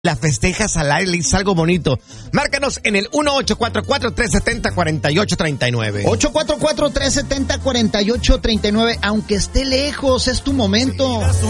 la festejas al aire, le dices algo bonito. Márcanos en el 1844-370-4839. 844-370-4839. Aunque esté lejos, es tu momento.